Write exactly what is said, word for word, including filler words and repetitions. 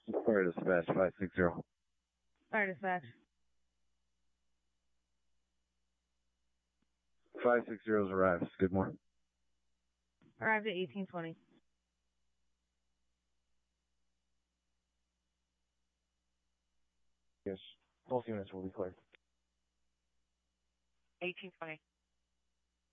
Fire dispatch, five six zero. Fire dispatch. five six zero's arrived. Skidmore. Arrived at eighteen twenty. Yes, both units will be cleared. eighteen twenty.